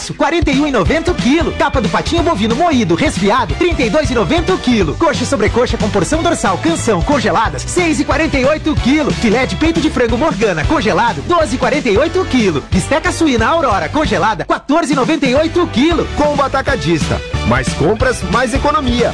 41,90 o quilo. Tapa do patinho bovino moído, resfriado, 32,90 o quilo. Coxa e sobrecoxa com porção dorsal, canção, congeladas, 6,48 o quilo. Filé de peito de frango Morgana, congelado, 12,48 o quilo. Bisteca suína Aurora, congelada, 14,98 o quilo. Combo Atacadista. Mais compras, mais economia.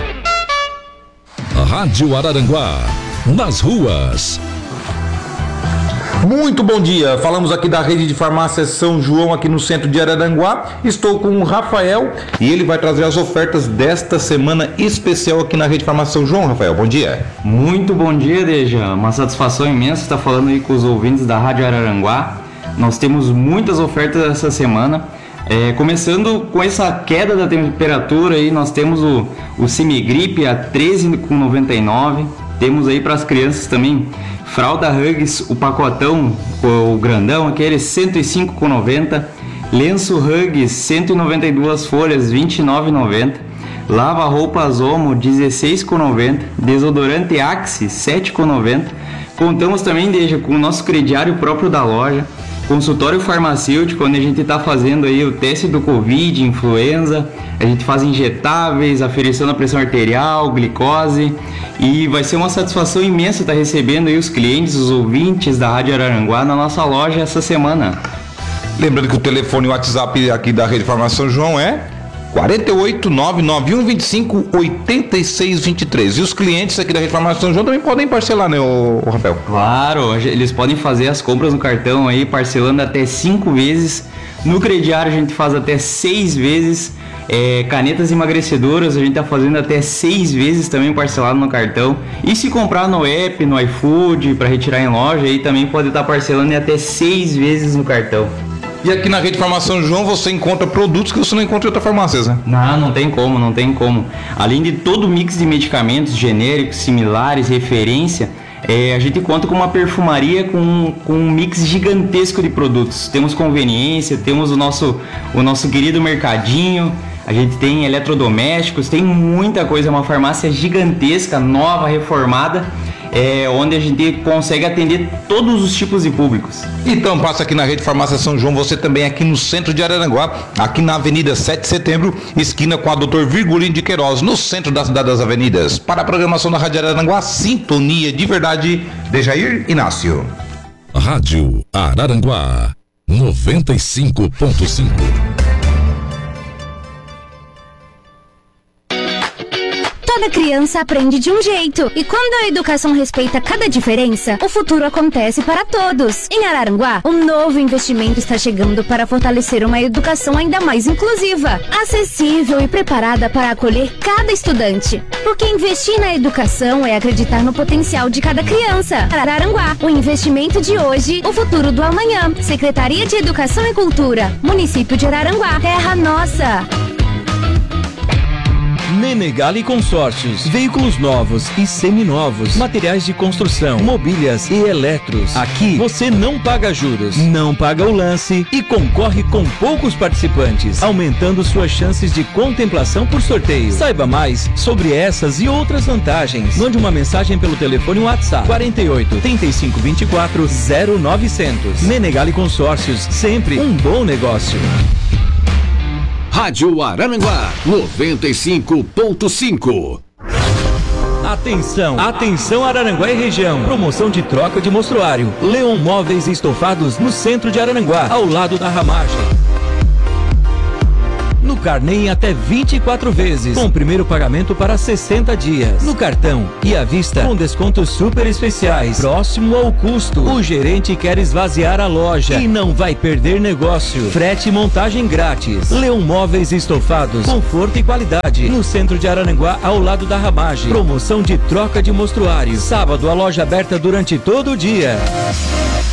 Rádio Araranguá. Nas ruas. Muito bom dia, falamos aqui da rede de farmácias São João aqui no centro de Araranguá. Estou com o Rafael e ele vai trazer as ofertas desta semana especial aqui na rede de farmácia São João. Rafael, bom dia. Muito bom dia, Deja, uma satisfação imensa estar falando aí com os ouvintes da Rádio Araranguá. Nós temos muitas ofertas essa semana, começando com essa queda da temperatura aí, nós temos o Semigripe a R$ 13,99. Temos aí para as crianças também fralda Huggies, o pacotão, o grandão, aquele R$ 105,90. Lenço Huggies, 192 folhas, R$ 29,90. Lava-roupas Omo, R$ 16,90. Desodorante Axe, R$ 7,90. Contamos também, Deja, com o nosso crediário próprio da loja. Consultório farmacêutico, onde a gente está fazendo aí o teste do Covid, influenza, a gente faz injetáveis, aferição da pressão arterial, glicose, e vai ser uma satisfação imensa estar recebendo aí os clientes, os ouvintes da Rádio Araranguá na nossa loja essa semana. Lembrando que o telefone e o WhatsApp aqui da rede Farmácia São João é 48991258623. E os clientes aqui da rede Farmácia São João também podem parcelar, né, o Rafael? Claro, eles podem fazer as compras no cartão aí, parcelando até 5 vezes. No crediário a gente faz até 6 vezes. Canetas emagrecedoras a gente tá fazendo até 6 vezes também parcelado no cartão. E se comprar no app, no iFood, para retirar em loja, aí também pode estar parcelando em até 6 vezes no cartão. E aqui na rede Farmácia São João você encontra produtos que você não encontra em outras farmácias, né? Não tem como. Além de todo o mix de medicamentos genéricos, similares, referência, a gente conta com uma perfumaria com um mix gigantesco de produtos. Temos conveniência, temos o nosso querido mercadinho, a gente tem eletrodomésticos, tem muita coisa, uma farmácia gigantesca, nova, reformada, onde a gente consegue atender todos os tipos de públicos. Então passa aqui na rede Farmácia São João, você também aqui no centro de Araranguá, aqui na Avenida 7 de Setembro, esquina com a Dr. Virgulino de Queiroz, no centro da cidade das avenidas. Para a programação da Rádio Araranguá, sintonia de verdade, Dejair Inácio. Rádio Araranguá 95,5. Toda criança aprende de um jeito, e quando a educação respeita cada diferença, o futuro acontece para todos. Em Araranguá, um novo investimento está chegando para fortalecer uma educação ainda mais inclusiva, acessível e preparada para acolher cada estudante. Porque investir na educação é acreditar no potencial de cada criança. Araranguá, o investimento de hoje, o futuro do amanhã. Secretaria de Educação e Cultura, Município de Araranguá, terra nossa. Menegali Consórcios, veículos novos e seminovos, materiais de construção, mobílias e eletros. Aqui você não paga juros, não paga o lance e concorre com poucos participantes, aumentando suas chances de contemplação por sorteio. Saiba mais sobre essas e outras vantagens. Mande uma mensagem pelo telefone WhatsApp 48 35 24 0900. Menegali Consórcios, sempre um bom negócio. Rádio Araranguá 95,5. Atenção Araranguá e região. Promoção de troca de mostruário. Leon Móveis e Estofados no centro de Araranguá, ao lado da Ramagem. No Carnê até 24 vezes, com o primeiro pagamento para 60 dias. No cartão e à vista, com descontos super especiais, próximo ao custo. O gerente quer esvaziar a loja e não vai perder negócio. Frete e montagem grátis. Leon Móveis e Estofados, conforto e qualidade. No centro de Araranguá, ao lado da Ramagem. Promoção de troca de mostruário. Sábado, a loja aberta durante todo o dia.